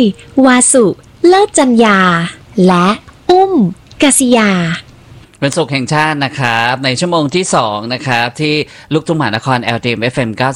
วาสุเลิศจัญญาและอุ้มกษิยาวันศุกร์แห่งชาตินะครับในชั่วโมงที่2นะครับที่ลูกทุ่งมหานคร LTM FM